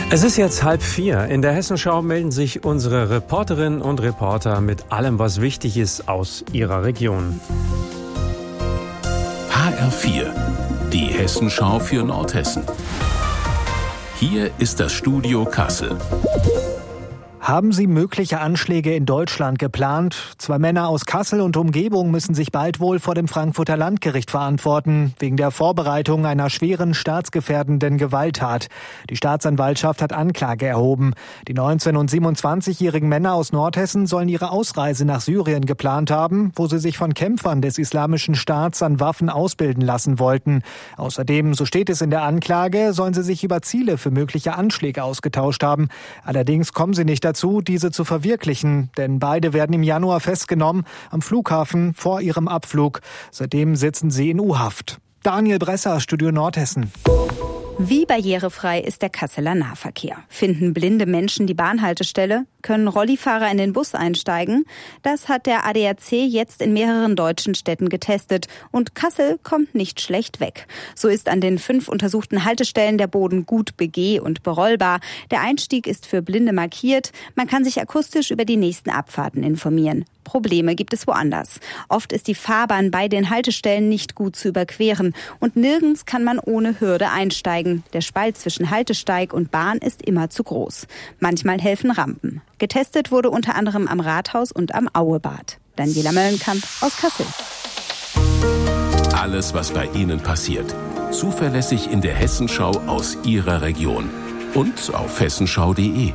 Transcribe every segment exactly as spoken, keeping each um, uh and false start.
Es ist jetzt halb vier. In der Hessenschau melden sich unsere Reporterinnen und Reporter mit allem, was wichtig ist aus ihrer Region. H R vier, die Hessenschau für Nordhessen. Hier ist das Studio Kassel. Haben Sie mögliche Anschläge in Deutschland geplant? Zwei Männer aus Kassel und Umgebung müssen sich bald wohl vor dem Frankfurter Landgericht verantworten, wegen der Vorbereitung einer schweren staatsgefährdenden Gewalttat. Die Staatsanwaltschaft hat Anklage erhoben. Die neunzehn- und siebenundzwanzigjährigen Männer aus Nordhessen sollen ihre Ausreise nach Syrien geplant haben, wo sie sich von Kämpfern des Islamischen Staats an Waffen ausbilden lassen wollten. Außerdem, so steht es in der Anklage, sollen sie sich über Ziele für mögliche Anschläge ausgetauscht haben. Allerdings kommen sie nicht dazu, diese zu verwirklichen, denn beide werden im Januar festgenommen am Flughafen vor ihrem Abflug. Seitdem sitzen sie in U-Haft. Daniel Bresser, Studio Nordhessen. Wie barrierefrei ist der Kasseler Nahverkehr? Finden blinde Menschen die Bahnhaltestelle? Können Rollifahrer in den Bus einsteigen? Das hat der A D A C jetzt in mehreren deutschen Städten getestet. Und Kassel kommt nicht schlecht weg. So ist an den fünf untersuchten Haltestellen der Boden gut begeh- und berollbar. Der Einstieg ist für Blinde markiert. Man kann sich akustisch über die nächsten Abfahrten informieren. Probleme gibt es woanders. Oft ist die Fahrbahn bei den Haltestellen nicht gut zu überqueren. Und nirgends kann man ohne Hürde einsteigen. Der Spalt zwischen Haltesteig und Bahn ist immer zu groß. Manchmal helfen Rampen. Getestet wurde unter anderem am Rathaus und am Auebad. Daniela Möllenkamp aus Kassel. Alles, was bei Ihnen passiert. Zuverlässig in der Hessenschau aus Ihrer Region. Und auf hessenschau punkt de.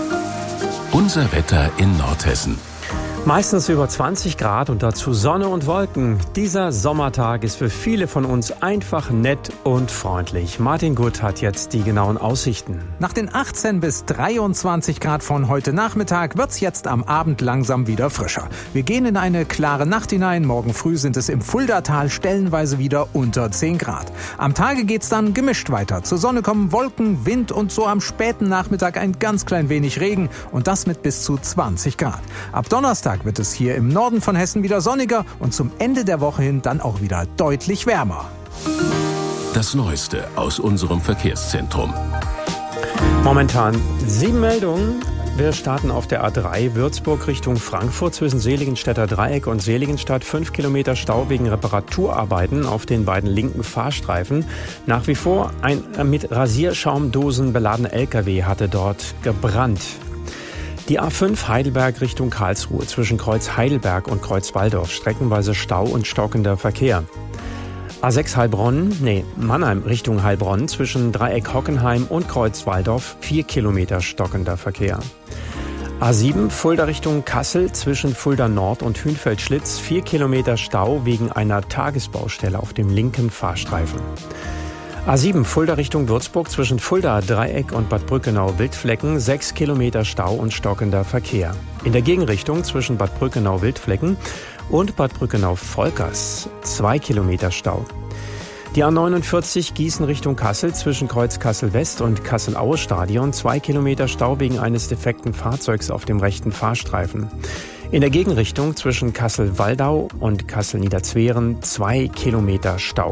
Unser Wetter in Nordhessen. Meistens über zwanzig Grad und dazu Sonne und Wolken. Dieser Sommertag ist für viele von uns einfach nett und freundlich. Martin Gutt hat jetzt die genauen Aussichten. Nach den achtzehn bis dreiundzwanzig Grad von heute Nachmittag wird's jetzt am Abend langsam wieder frischer. Wir gehen in eine klare Nacht hinein. Morgen früh sind es im Fuldatal stellenweise wieder unter zehn Grad. Am Tage geht's dann gemischt weiter. Zur Sonne kommen Wolken, Wind und so am späten Nachmittag ein ganz klein wenig Regen und das mit bis zu zwanzig Grad. Ab Donnerstag wird es hier im Norden von Hessen wieder sonniger und zum Ende der Woche hin dann auch wieder deutlich wärmer. Das Neueste aus unserem Verkehrszentrum. Momentan sieben Meldungen. Wir starten auf der A drei Würzburg Richtung Frankfurt zwischen Seligenstädter Dreieck und Seligenstadt. Fünf Kilometer Stau wegen Reparaturarbeiten auf den beiden linken Fahrstreifen. Nach wie vor ein mit Rasierschaumdosen beladener L K W hatte dort gebrannt. Die A fünf Heidelberg Richtung Karlsruhe zwischen Kreuz Heidelberg und Kreuz Walldorf. Streckenweise Stau und stockender Verkehr. A sechs Heilbronn, nee, Mannheim Richtung Heilbronn zwischen Dreieck Hockenheim und Kreuz Walldorf. Vier Kilometer stockender Verkehr. A sieben Fulda Richtung Kassel zwischen Fulda Nord und Hünfeld-Schlitz. Vier Kilometer Stau wegen einer Tagesbaustelle auf dem linken Fahrstreifen. A sieben Fulda Richtung Würzburg zwischen Fulda Dreieck und Bad Brückenau-Wildflecken. Sechs Kilometer Stau und stockender Verkehr. In der Gegenrichtung zwischen Bad Brückenau-Wildflecken und Bad Brückenau-Volkers. Zwei Kilometer Stau. Die A neunundvierzig Gießen Richtung Kassel zwischen Kreuz Kassel-West und Kassel-Aue-Stadion. Zwei Kilometer Stau wegen eines defekten Fahrzeugs auf dem rechten Fahrstreifen. In der Gegenrichtung zwischen Kassel-Waldau und Kassel-Niederzweren. Zwei Kilometer Stau.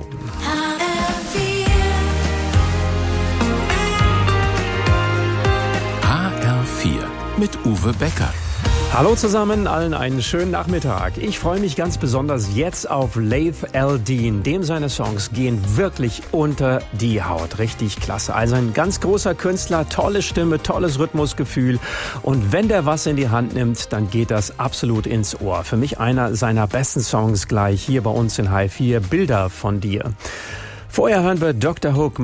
Mit Uwe Becker. Hallo zusammen, allen einen schönen Nachmittag. Ich freue mich ganz besonders jetzt auf Laith El-Deen. Dem seine Songs gehen wirklich unter die Haut. Richtig klasse. Also ein ganz großer Künstler, tolle Stimme, tolles Rhythmusgefühl. Und wenn der was in die Hand nimmt, dann geht das absolut ins Ohr. Für mich einer seiner besten Songs gleich hier bei uns in H vier, Bilder von dir. Vorher hören wir Doktor Hook.